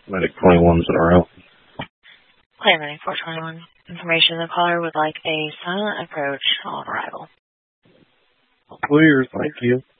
Medic 21 Zaro. Claim Medic 421. Information: the caller would like a silent approach on arrival. Clear, thank you.